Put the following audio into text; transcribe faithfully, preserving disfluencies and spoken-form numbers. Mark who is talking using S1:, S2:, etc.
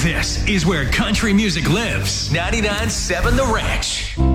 S1: This is where country music lives. ninety-nine point seven The Ranch.